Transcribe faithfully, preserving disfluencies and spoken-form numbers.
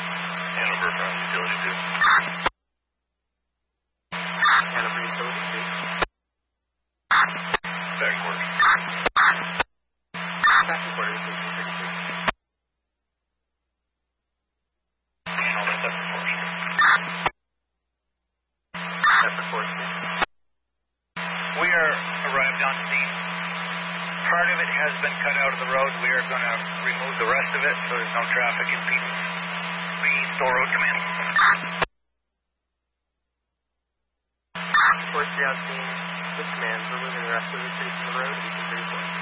Hanover from utility two. Hanover utility two. Back quarters. Back and quarters, station thirty-three. Helmet separate course. Separate course. We are arrived on scene. Part of it has been cut out of the road. We are going to remove the rest of it so there's no traffic impedance. We Store Road Command. Force three on scene. This command, removing the rest of the trees from the road.